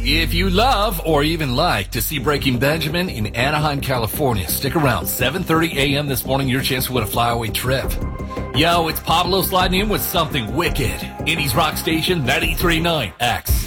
If you love or even like to see Breaking Benjamin in Anaheim, California, stick around. 7:30 a.m. this morning, your chance to win a flyaway trip. Yo, it's Pablo sliding in with something wicked. Indies Rock Station 93.9 X.